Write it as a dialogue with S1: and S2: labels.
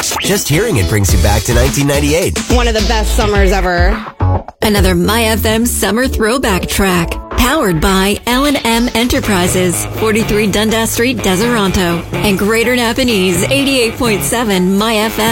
S1: Just hearing it brings you back to 1998.
S2: One of the best summers ever.
S3: Another MyFM summer throwback track. Powered by L&M Enterprises, 43 Dundas Street, Deseronto, and Greater Napanese, 88.7 MyFM.